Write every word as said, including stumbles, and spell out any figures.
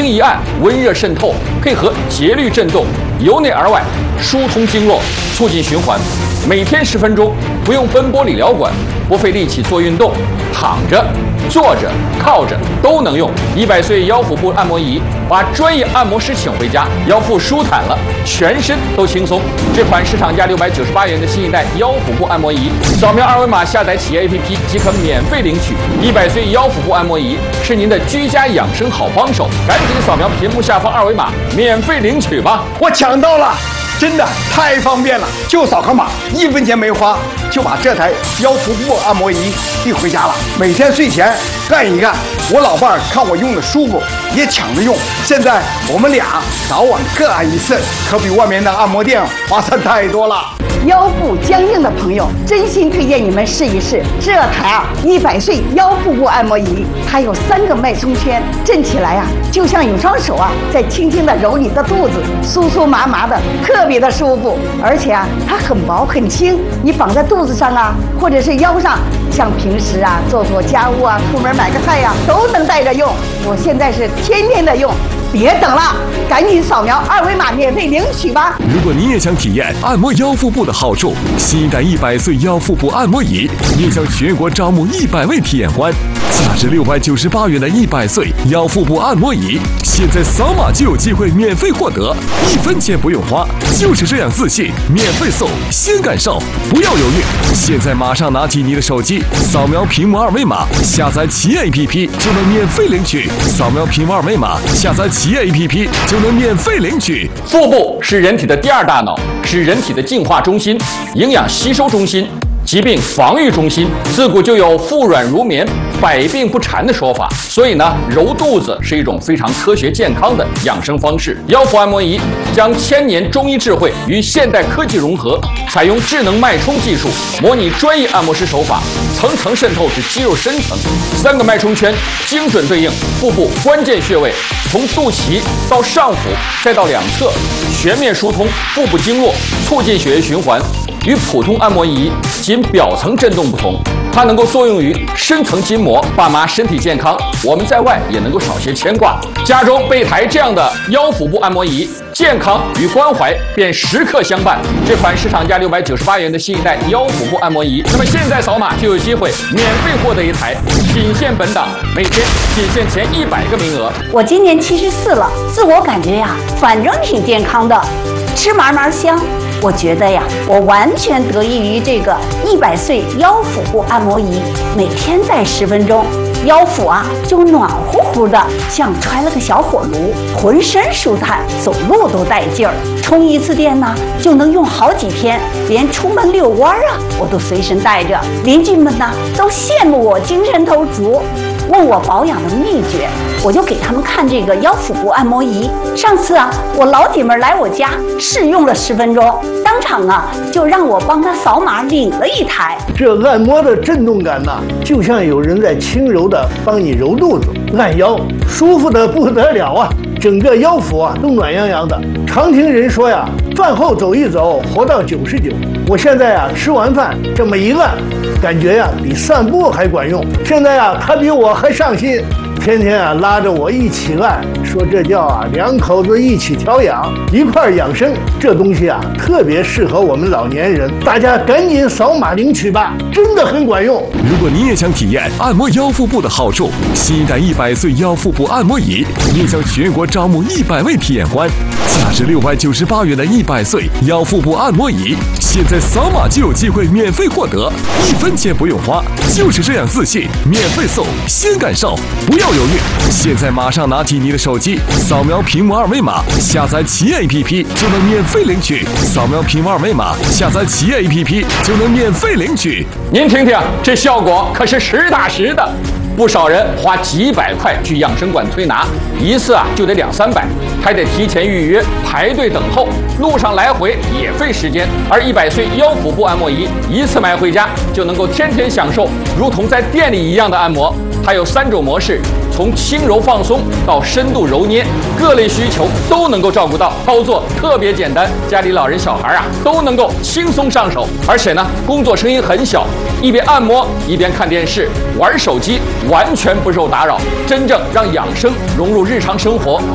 一按，温热渗透，配合节律震动，由内而外疏通经络，促进循环。每天十分钟，不用奔波理疗馆，不费力气做运动，躺着、坐着、靠着都能用。一百岁腰腹部按摩仪，把专业按摩师请回家，腰腹舒坦了，全身都轻松。这款市场价六百九十八元的新一代腰腹部按摩仪，扫描二维码下载企业 A P P 即可免费领取。一百岁腰腹部按摩仪是您的居家养生好帮手，赶紧扫描屏幕下方二维码，免费领取吧！ 我抢到了！真的太方便了，就扫个码，一分钱没花，就把这台腰腹部按摩仪递回家了。每天睡前干一干，我老伴儿看我用的舒服，也抢着用。现在我们俩早晚各按一次，可比外面的按摩店划算太多了。 腰部僵硬的朋友，真心推荐你们试一试这台啊一百岁腰腹部按摩仪。它有三个脉冲圈，震起来啊，就像有双手啊在轻轻的揉你的肚子，酥酥麻麻的，特别的舒服。而且啊，它很薄很轻，你绑在肚子上啊，或者是腰上，像平时啊做做家务啊，出门买个菜呀、啊，都能带着用。我现在是天天的用。别等了，赶紧扫描二维码免费领取吧！ 如果你也想体验按摩腰腹部的好处，新一代一百岁腰腹部按摩仪面向全国招募一百位体验官，价值六百九十八元的一百岁腰腹部按摩仪，现在扫码就有机会免费获得，一分钱不用花，就是这样自信，免费送，先感受，不要犹豫！现在马上拿起你的手机，扫描屏幕二维码，下载企业 A P P 就能免费领取。扫描屏幕二维码，下载企业 A P P 就能免费领取。 腹部是人体的第二大脑，是人体的净化中心、营养吸收中心、疾病防御中心。自古就有腹软如绵、百病不缠的说法，所以呢，揉肚子是一种非常科学健康的养生方式。腰腹按摩仪将千年中医智慧与现代科技融合，采用智能脉冲技术，模拟专业按摩师手法，层层渗透至肌肉深层。三个脉冲圈精准对应腹部关键穴位，从肚脐到上腹，再到两侧，全面疏通腹部经络，促进血液循环。与普通按摩仪仅表层震动不同，它能够作用于深层筋膜。爸妈身体健康，我们在外也能够少些牵挂。家中备台这样的腰腹部按摩仪，健康与关怀便时刻相伴。这款市场价六百九十八元的新一代腰腹部按摩仪，那么现在扫码就有机会免费获得一台，仅限本档，每天仅限前一百个名额。 我今年七十四了，自我感觉呀，反正挺健康的，吃嘛嘛香。我觉得呀，我完全得益于这个一百岁腰腹部按摩仪，每天戴十分钟，腰腹啊就暖乎乎的，像揣了个小火炉，浑身舒坦，走路都带劲儿。充一次电呢，就能用好几天，连出门遛弯啊，我都随身带着。邻居们呢都羡慕我精神头足，问我保养的秘诀，我就给他们看这个腰腹部按摩仪。上次啊，我老姐们来我家试用了十分钟，当场啊就让我帮她扫码领了一台。 这按摩的震动感呐、啊，就像有人在轻柔的帮你揉肚子、按腰，舒服的不得了啊！整个腰腹啊都暖洋洋的。常听人说呀，饭后走一走，活到九十九。我现在啊吃完饭这么一按，感觉呀比散步还管用。现在啊他比我还上心，天天啊拉着我一起按，说这叫啊两口子一起调养，一块养生。这东西啊特别适合我们老年人，大家赶紧扫码领取吧，真的很管用。 如果你也想体验按摩腰腹部的好处，新一代一百岁腰腹部按摩仪面向全国招募一百位体验官，价值六百九十八元的一百岁腰腹部按摩仪，现在扫码就有机会免费获得，一分钱不用花，就是这样自信，免费送，先感受，不要犹豫！现在马上拿起你的手机，扫描屏幕二维码，下载企业 A P P 就能免费领取。扫描屏幕二维码，下载企业 A P P 就能免费领取。 您听听，这效果可是实打实的。不少人花几百块去养生馆推拿，一次啊就得两三百，还得提前预约排队等候，路上来回也费时间。而一百岁腰腹部按摩仪一次买回家就能够天天享受，如同在店里一样的按摩。它有三种模式，从轻柔放松到深度揉捏，各类需求都能够照顾到，操作特别简单，家里老人小孩啊都能够轻松上手。而且呢，工作声音很小，一边按摩一边看电视、玩手机，完全不受打扰，真正让养生融入日常生活，